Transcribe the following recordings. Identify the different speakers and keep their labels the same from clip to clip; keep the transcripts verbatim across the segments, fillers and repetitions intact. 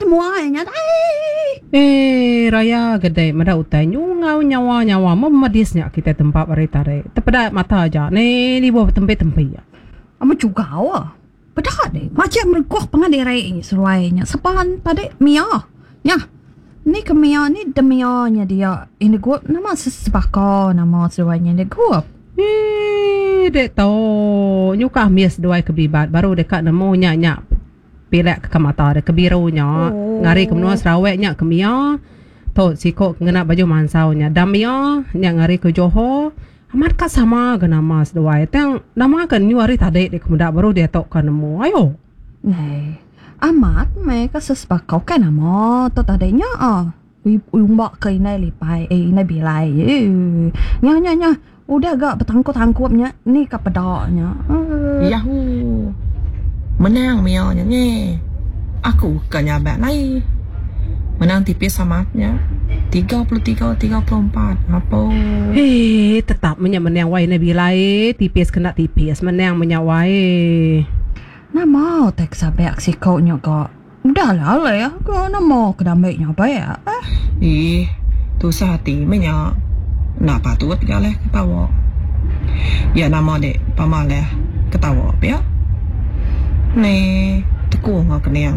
Speaker 1: semuanya.
Speaker 2: Eh, raya gede mada utai nyungau nyawa nyawa memadisnya kita tempat berita deh. Tepada mata aja. Ni ni buat tempe-tempe ya.
Speaker 1: Ama juga wah. Pedah deh. Macam merkuah pengadai ini seruainya. Sepahan pada Mia. Ya. Ni ke Mia ni demianya dia. Ini gua nama sesepako nama seruainya dia gua.
Speaker 2: Eh, dek tahu nyuka mies dua kebibat baru dekat nemu nyak-nyak pilek ke mata dek kebirunya. Oh. Ngari ke menua Sarawaknya ke Mia. Tu sikok ngena baju mansaunya. Damia nyak ngari ke Johor. Amat kat sama ke nama sedua. Teng nama kan nyu hari tadi dek kemudak baru dia tok kan nemu. Ayo.
Speaker 1: Eh, amat mereka sesepakau kan nama tu tadinya ah. Umbak ke ini lipai eh ini bilai. Eh, nya nya nya. Udah agak bertangkup-tangkupnya ni ke pedaknya.
Speaker 3: Uh. Yahoo. Menang Mia-nya ni. Aku bukan nyabak lain. Menang tipis samatnya. tiga puluh tiga tiga puluh empat. Apa?
Speaker 2: Eh, tetap menang wai nabi lai. Tipis kena tipis menang menyawai.
Speaker 1: Nah mau tek sabak si kau nya kok. Udah lah lah ya. Kau nak mau kedamainya apa ya?
Speaker 3: Eh, tu sehati menyak. Nak patut galeh ketawa. Ya nama dek pamaleh ketawa ya. Ni teku ngak kenyang.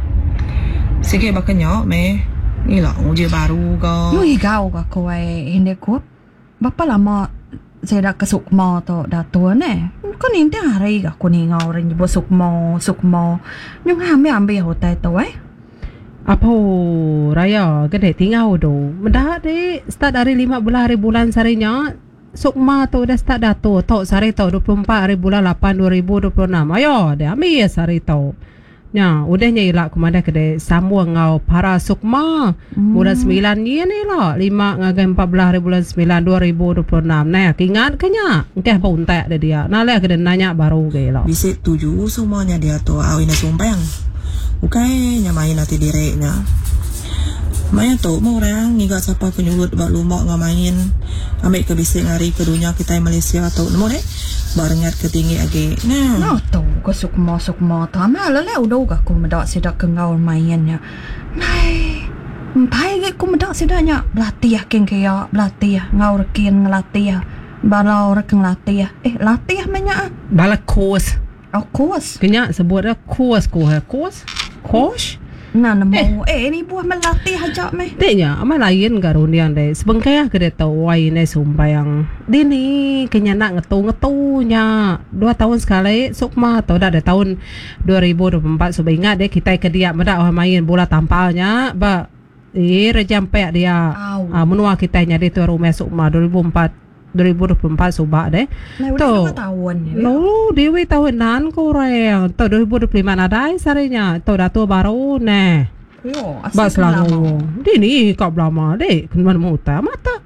Speaker 3: Sikit bakanya me. Ni lah uji baru ke.
Speaker 1: Nui gau ka kowe hindi ko. Bapa lama saya dah ke Sukma tu dah tua ne. Kau ni dia hari ka ko ni ngau ring bo Sukma Sukma. Nyung ambil ambil hotel tu eh.
Speaker 2: Apa raya gede tinggal do. Mendah de start dari lima belas hari bulan sarinya. Sukma tu dah start datu. Tok sari tu dua puluh empat hari bulan lapan dua ribu dua puluh enam. Ayo dia ambil sari tu. Nya udahnya ilak kemana gede sambung ngau para Sukma. Hmm. Bulan sembilan ni ni lah. lima ngagai empat belas hari bulan sembilan dua ribu dua puluh enam. Nah, ingat kenya. Engkeh pun tak ada dia. Nah, leh gede nanya baru ke lah.
Speaker 3: Bisa tuju semuanya dia tu awin sumpang. Bukan nyamain nanti direknya. Maya tu mau orang ngigat siapa penyulut bak lumak ngamain. Ambil ke bisik ngari ke dunia kita Malaysia tu. Nemu deh. Barengat ke tinggi lagi. Nah.
Speaker 1: Nah tu ke Sukma Sukma tu. Amal lele udah gak aku medak sidak ke ngau mainnya. Nai. Pai ke aku medak sidaknya. Belatih king kaya belatih ngau rekin ngelatih. Balau rek ngelatih. Eh latih menya.
Speaker 2: Bala kos.
Speaker 1: Oh kos.
Speaker 2: Kenya sebut dah kos kos kos. Kos?
Speaker 1: Nah, nemu eh, eh ni buah melatih aja meh.
Speaker 2: Tanya, amal lain garunian deh. Sebengkaya ke dia tahu wai ne sumpayang. Dini kenya nak ngetu-ngetunya. Dua tahun sekali Sukma atau dah ada tahun dua ribu dua puluh empat sudah ingat deh kita ke dia medak main bola tampalnya. Ba eh rejampe dia. Ah menua kita nya di tu rumah Sukma dua ribu empat dua ribu dua puluh empat subak deh.
Speaker 1: Tuh tahun ya.
Speaker 2: Lo dewi tahun nan korang. Tuh dua ribu dua puluh lima ada sarinya. Tuh datu baru ne.
Speaker 1: Yo,
Speaker 2: asal lama. Dini kau lama deh. Kenuan muta mata.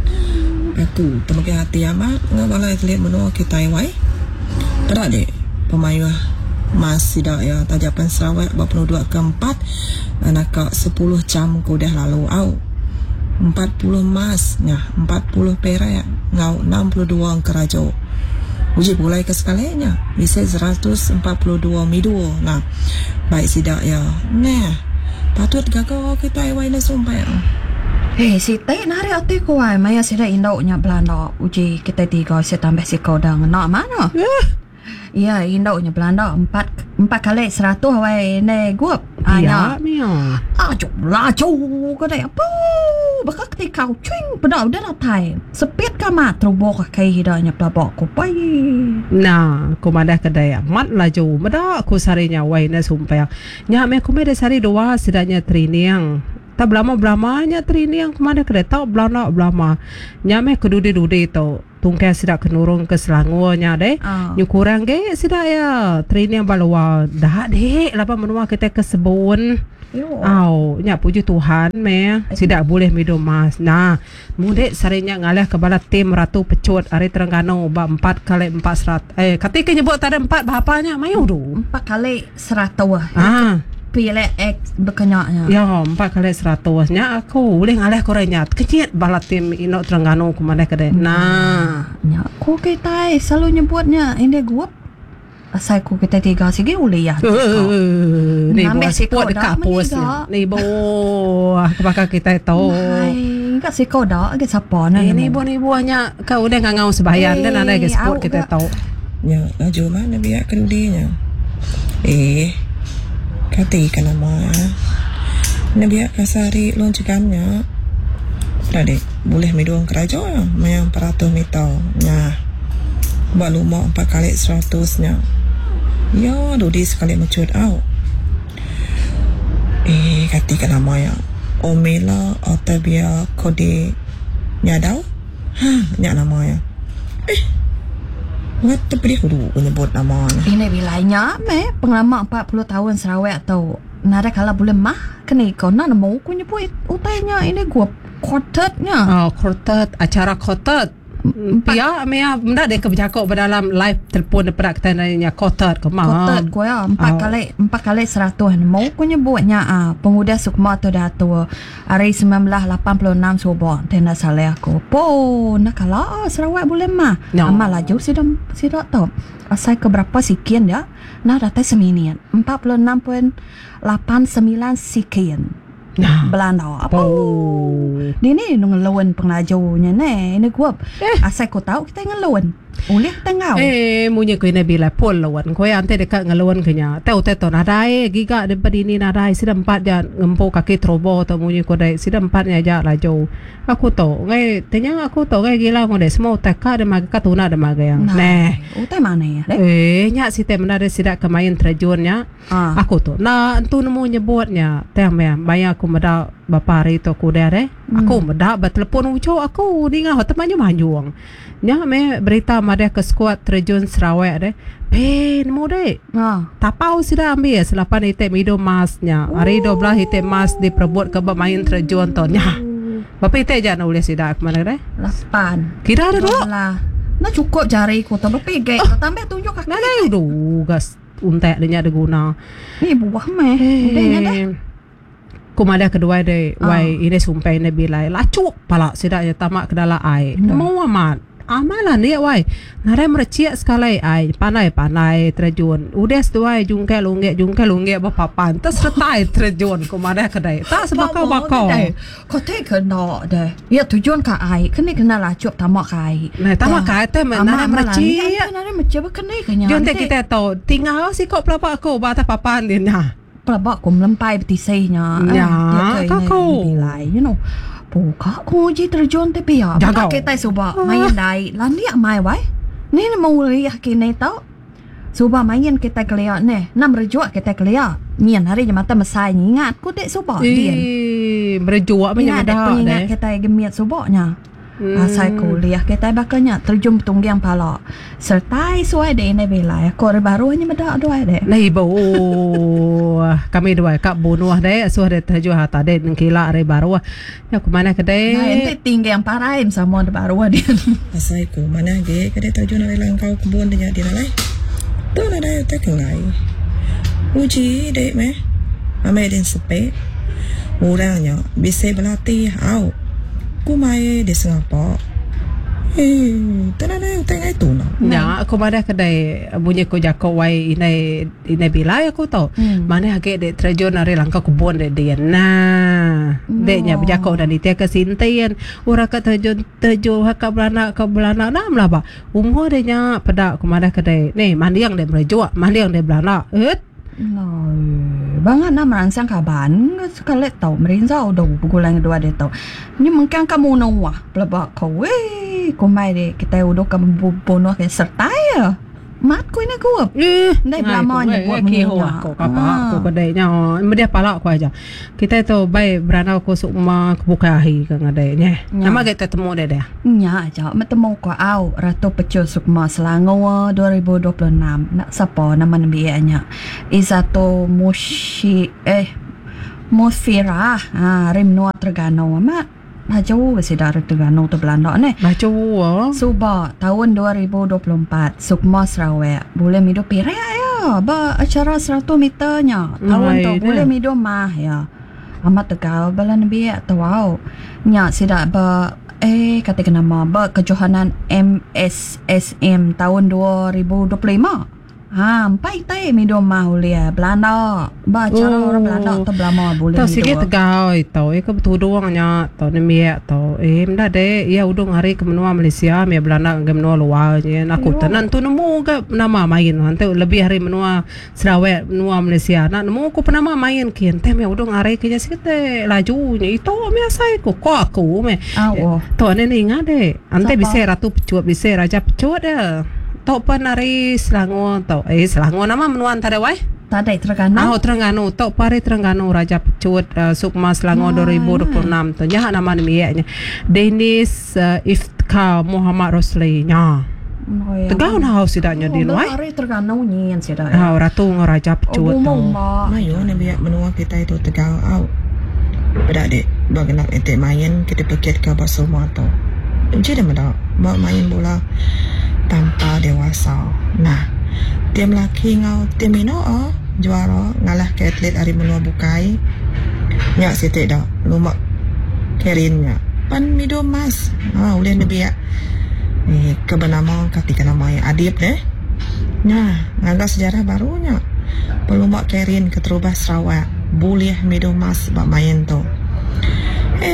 Speaker 3: Aku temukan hati amat. Ngabalai lihat menua kita wai. Ada deh pemain masih dah ya Tajapan Sarawak berpenuh dua ke empat. Anak kak sepuluh jam ku dah lalu au. empat puluh emas, nah, empat puluh perak, ngau enam puluh dua kerajo. Uji mulai ke sekalinya, bisa seratus empat puluh dua midu. Nah, baik sidak ya. Nah, patut gagal kita iwai na sumpah.
Speaker 1: Eh, si teh nari ati ko ai, maya sida indoknya Belanda. Uji kita tiga saya tambah si kau dah nak mana? Iya, indoknya Belanda empat empat kali seratus wai ne guap.
Speaker 2: Iya, mia.
Speaker 1: Ajo, lajo ko dai apa? Bakal ketika kau cuing pada udah lah thai. Sepit kamat terubok kai hidanya pelabok ko pai.
Speaker 2: Nah, ko madah kedai mat laju. Madah ko sarinya wai na sumpah. Nya me ko me de sari dua sidanya training. Ta blama-blamanya training ko madah kedai tau blana blama. Nya me kedudi-dudi tu. Tungkai sidak kenurung ke Selangornya deh. Uh. Nyu kurang ge sidak ya. Training balua dah deh. Lapa menua kita ke Sebun. Au, nya puji Tuhan me. Sidak boleh minum mas. Nah, mudik sarinya ngalih ke bala tim Ratu Pecut hari Terengganu ba empat kali empat serat. Eh, ketika nyebut ada empat berapanya? Mayu do.
Speaker 1: Empat kali seratus.
Speaker 2: Ah.
Speaker 1: Pilih X berkenyaknya.
Speaker 2: Ya, empat kali seratusnya aku boleh ngalih korenya. Kecil bala tim Ino Terengganu kemana ke deh. Nah,
Speaker 1: nya aku kita selalu nyebutnya ini gua. Asal ku kita tiga sige uli ya.
Speaker 2: Uh, ni buat sport dekat pos ni bo bakal kita tahu.
Speaker 1: Hai, kat siko dak ke siapa nak.
Speaker 2: Ni bo ni buahnya kau udah ngau sebahayan dan ada ke sport kita tahu.
Speaker 3: Ya, laju mana biar kendinya. Eh, kati kan nama. Ni biar kasari loncakannya. Tadi boleh midung kerajaan mayang peratus meter. Nah. Balu mau empat kali seratusnya. Ya, dudi sekali mencut out. Eh, katikan nama ya. Omela Otavia Kode Nyadau. Ha, nyak nama ya. Eh, ngata pedih dulu menyebut nama ni.
Speaker 1: Ini bilanya me pengalaman empat puluh tahun Sarawak atau nada kala boleh mah kena kau nak mau ku nyebut utainya ini gua quartetnya.
Speaker 2: Oh, quartet acara quartet. Pia mea benda dia kebercakap dalam live telefon daripada kita nanya quartet ke mah.
Speaker 1: Quartet gua ya empat kali empat kali seratus mau ku nyebutnya ah penguda Sukma tu dah tua hari sembilan belas lapan puluh enam subuh tenda salah aku. Po nak kala Sarawak boleh mah.
Speaker 2: No.
Speaker 1: Amal laju sudah sudah tahu. Asal ke berapa sekian ya? Nah data seminian empat puluh enam perpuluhan lapan sembilan sekian.
Speaker 2: Nah,
Speaker 1: Belanda apa?
Speaker 2: Oh.
Speaker 1: Dia ni ngelawan pengajunya ni. Ini gua
Speaker 2: Eh.
Speaker 1: asal kau tahu kita ngelawan. Oleh kita ngau.
Speaker 2: Eh, munye ko ina bila pol lawan ko ante dekat ngelawan kenya. Tahu tahu nadai giga de badini nadai sida empat ja ngempo kaki trobo to munye ko dai sida empatnya ja la jo. Aku tahu ngai tanya aku tahu ngai gila ngode semua taka de mag katuna de mag yang. Nah.
Speaker 1: Utai mana ya?
Speaker 2: Eh, nya si te menade sida kemain terjunnya.
Speaker 1: Ah.
Speaker 2: Aku tu na entu nemu nyebutnya teh me bayar aku meda bapa hari tu aku dere. Aku meda ba telefon ujo aku dinga hot manyu manjuang. Nya me berita mada ke skuad terjun Sarawak de. Eh, nemu de.
Speaker 1: Ah.
Speaker 2: Tapau sida ambil selapan ite mido masnya. Hari dua belas ite mas diperebut ke main terjun tu nya. Bapa ite jangan boleh sida ke mana de?
Speaker 1: Lapan.
Speaker 2: Kira ada dulu.
Speaker 1: Lah. Nah cukup jari ku tu berpegek. Tambah tunjuk kaki.
Speaker 2: Nah, dah udah gas untek dia ada guna.
Speaker 1: Ni buah meh. Udahnya dah.
Speaker 2: Kumada kedua de
Speaker 1: Ah.
Speaker 2: wai ini sumpah ini bilai lacuk pala sidaknya tamak ke dalam air.
Speaker 1: Hmm.
Speaker 2: Mau amat. Amalan dia wai. Narai mereciak sekali ai panai-panai terjun. Udah seduai jungke lungge jungke lungge bapapan. Tas retai terjun kumada kedai. Tak sebakau-bakau.
Speaker 1: Kau tak kena dah. Ya tujuan ka ai. Kena kena lacuk tamak kai.
Speaker 2: Nah, tamak kai teh narai mereciak.
Speaker 1: Narai mereciak kena kena.
Speaker 2: Jonte kita tahu tinggal si kok pelapa aku bata papan dia nya.
Speaker 1: Pelabak ku melempai betisainya.
Speaker 2: Ya, kakau.
Speaker 1: Bilai, you know. Buka ku uji terjun tapi ya.
Speaker 2: Jaga.
Speaker 1: Kita subak main dai. Landi mai wai. Ni mau lihat kini tau. Subak main kita keliat ni. Nam rejuak kita keliat. Nian hari je mata mesai ingat ku dek subak dia.
Speaker 2: Eh, berjuak
Speaker 1: Ingat dek
Speaker 2: menyedak
Speaker 1: pengingat
Speaker 2: deh.
Speaker 1: kita gemiat subaknya.
Speaker 2: Hmm.
Speaker 1: Asal kuliah kita bakalnya terjun tunggang pala. Sertai suai de ini bila ya. Kau baru hanya medak dua de.
Speaker 2: Lah ibu kami dua kak bunuh deh suah deh terjuh hata deh nengkila re baru ya ke mana ke
Speaker 1: Nah, ente
Speaker 2: deh
Speaker 1: tinggi yang parain sama de baru dia.
Speaker 3: Asai ku mana ge kada terjun dari langkau kebun dia di nalai. Tu nada tak kengai. Uji dek meh. Ame din sepe. Orangnya bisa berlatih au. Ku mai di Singapura. Eh, tu nada tengah itu no.
Speaker 2: ya aku mana ke deh bunyi ko jako wai inai inai bilai aku tahu
Speaker 1: Hmm.
Speaker 2: mana hake deh terjuh dari langkau kebun deh dia nah deknya berjako dan dia ke sintian ura ke terjun terjun hak beranak ke beranak nam lah ba umur dia nya pada aku mana ke deh nih mandiang deh berjuak mandiang deh beranak eh
Speaker 1: Nah, banget nak merangsang kaban sekali tahu merinza udah bulan kedua dia tahu. Ni mungkin kamu nawa pelabak kau eh kau mai deh kita udah kamu bunuh ke serta ya. Mat ku ini gua.
Speaker 2: Eh,
Speaker 1: Ndai belamanya buat
Speaker 2: menyewa
Speaker 1: menyewa.
Speaker 2: aku apa
Speaker 1: Ah.
Speaker 2: aku kedainya media pala aku aja. Kita itu baik berana aku sukma kebukahi kan adanya.
Speaker 1: Ya.
Speaker 2: Nama kita temu deh deh.
Speaker 1: Nya aja metemu ko au Ratu Pecul Sukma Selangor dua ribu dua puluh enam. Nak siapa nama nabianya? Izato Mushi eh Musfira ah Rimnua Terengganu amat. Jauh ke sedar Terengganu tu Belanda ni.
Speaker 2: Baca wah.
Speaker 1: Suba tahun dua ribu dua puluh empat Sukma Sarawak boleh mido pirak ya ba acara seratus meternya tahun
Speaker 2: Hai,
Speaker 1: tu
Speaker 2: dah.
Speaker 1: boleh mido mah ya amat tegal balan biak tawau nya sidak ba eh kata nama ba kejohanan M S S M tahun dua ribu dua puluh lima Ha, empai tay minum mau lia Belanda. Baca
Speaker 2: Oh.
Speaker 1: orang Belanda tu Belanda boleh
Speaker 2: Tau sige
Speaker 1: minum.
Speaker 2: tegau tau e ka betuduangnya tau ne mia tau e mda de ia udung hari ke menua Malaysia mia Belanda ke menua luar je aku tenan tu nemu ke nama main ante lebih hari menua Sarawak menua Malaysia nak nemu ku penama main kian teh mia udung hari ke sikit lajunya itu mia sai ku ko aku me
Speaker 1: Ah, oh.
Speaker 2: tu ne ni ngade ante
Speaker 1: Siapa?
Speaker 2: bisa ratu pecut bisa raja pecut dah tau panari Selangor tau eh Selangor nama menua antara wai
Speaker 1: Tak ada Terengganu.
Speaker 2: Ah, Terengganu, tok pare Terengganu Raja Pecut uh, Sukma Selangor dua ribu dua puluh enam tu. Nya nama ni miaknya. Denis uh, Iftka Muhammad Rosli nya.
Speaker 1: Oh, ya.
Speaker 2: Tegau na haus sidaknya
Speaker 1: Oh,
Speaker 2: din wai.
Speaker 1: Hari Terengganu nyian sih dah.
Speaker 2: Ah, ratu ngo Raja
Speaker 1: Oh,
Speaker 2: Pecut
Speaker 1: mau
Speaker 2: tu.
Speaker 1: mak.
Speaker 3: Mayo ni biar menua kita itu tegau au. Pada dek, bagenap ente main kita pikir ke bahasa rumah tu. Jadi dah buat main bola tanpa dewasa. Nah, tim laki ngau tim ino oh, juara ngalah ke atlet hari menua bukai. Nyak sitik dah lumak kerinnya. Pan mido mas. Ah, uleh ni biar ni kebenama ketika nama yang adib deh. Nah, ngagak sejarah barunya. Pelumak kerin keterubah Sarawak. Boleh mido mas bak main tu. Eh,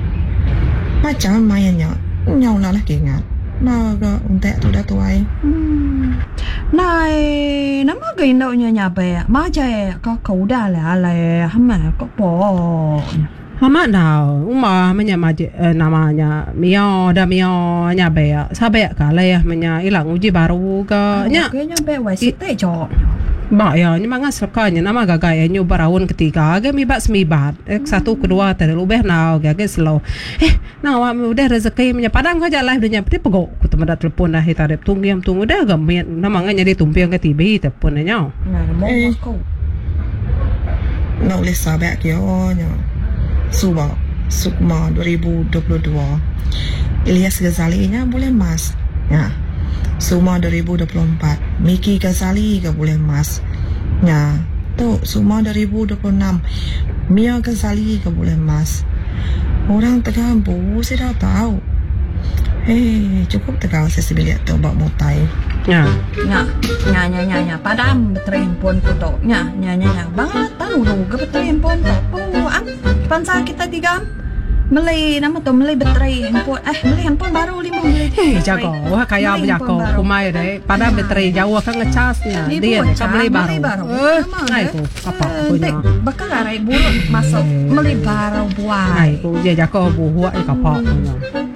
Speaker 3: macam mainnya. Nhau lah lah ingat. Nah, ke untuk tu dah tuai.
Speaker 1: Hmm. Này, nó mới ghi đâu nhà nhà bè, má chè có cậu đa là là hả có bỏ.
Speaker 2: Hama now, uma menya maje uh, namanya Mio da Mio nya be sabe kala ya menya ilang uji baru ke nya.
Speaker 1: Cái nhà bè vậy sẽ cho.
Speaker 2: Ba ya, ni manga sekanya nama gaga ya nyu barawon ketiga aga mi bak semibat. Eh, satu kedua tadi lubeh now gaga slow. Eh, nah wa udah rezeki menya padang aja live dunya peti pego ku teman telepon dah hitarep tungiam tunggu dah gamian nama nganya di tumpiang ke tibi telepon nya.
Speaker 1: Nah, mau
Speaker 3: Eh.
Speaker 1: kau.
Speaker 3: Nak boleh sabak kia oh nya. Suba Sukma dua ribu dua puluh dua. Ilyas Ghazali nya boleh mas. Ya. Suma dua ribu dua puluh empat. Miki Ghazali ke boleh mas. Ya. Tu Suma dua ribu dua puluh enam. Mia Ghazali ke boleh mas. Orang tergambu saya dah tahu. Eh, cukup tegak saya sebilik tu bak mutai.
Speaker 2: Ya.
Speaker 1: Nya, nya nya nya nya padam beterin pun kuto. Nya nya nya nya banget tahu lu ke beterin pun tu. Oh, am pansa kita tiga Meli nama tu meli beteri handphone. Eh, meli handphone baru lima meli.
Speaker 2: Eh, jago. Wah, kaya
Speaker 1: Meli
Speaker 2: jago.
Speaker 1: handphone baru.
Speaker 2: Kumai deh. Pada bateri jauh kan ngecasnya.
Speaker 1: Ni
Speaker 2: Dia
Speaker 1: buat
Speaker 2: deh, kan beli baru.
Speaker 1: Meli baru.
Speaker 2: Eh,
Speaker 1: Nama
Speaker 2: ngai
Speaker 1: dia.
Speaker 2: ku. Apa
Speaker 1: Eh,
Speaker 2: punya?
Speaker 1: dek, bakal arai buruk masuk meli baru buat.
Speaker 2: Ngai ku. Dia jago buah eh kapak punya.